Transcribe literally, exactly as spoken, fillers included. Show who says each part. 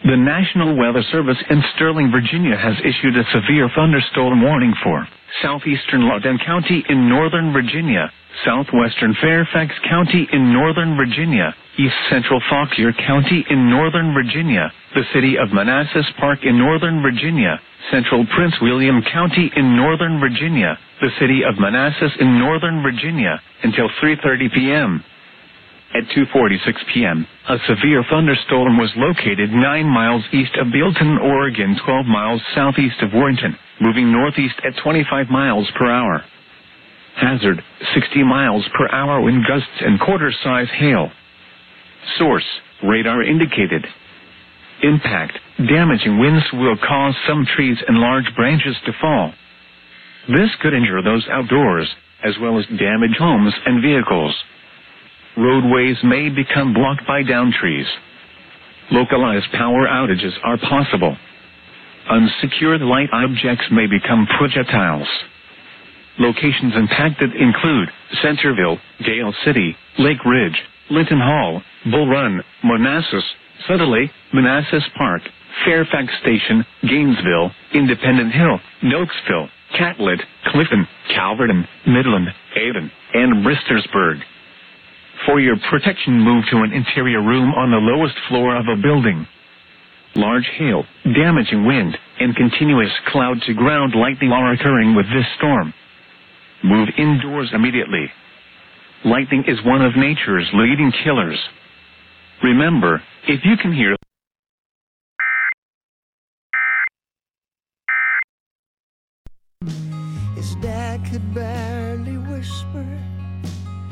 Speaker 1: The National Weather Service in Sterling, Virginia has issued a severe thunderstorm warning for southeastern Loudoun County in northern Virginia, southwestern Fairfax County in northern Virginia, east central Fauquier County in northern Virginia, the city of Manassas Park in northern Virginia, central Prince William County in northern Virginia, the city of Manassas in northern Virginia, until three thirty p m At two forty-six p m, a severe thunderstorm was located nine miles east of Bealton, Oregon, twelve miles southeast of Warrenton, moving northeast at twenty-five miles per hour. Hazard, sixty miles per hour wind gusts and quarter-size hail. Source, radar indicated. Impact, damaging winds will cause some trees and large branches to fall. This could injure those outdoors, as well as damage homes and vehicles. Roadways may become blocked by downed trees. Localized power outages are possible. Unsecured light objects may become projectiles. Locations impacted include Centerville, Gale City, Lake Ridge, Linton Hall, Bull Run, Manassas, Sudley, Manassas Park, Fairfax Station, Gainesville, Independent Hill, Nokesville, Catlett, Clifton, Calverton, Midland, Avon, and Bristersburg. For your protection, move to an interior room on the lowest floor of a building. Large hail, damaging wind, and continuous cloud-to-ground lightning are occurring with this storm. Move indoors immediately. Lightning is one of nature's leading killers. Remember, if you can hear
Speaker 2: His dad could barely whisper.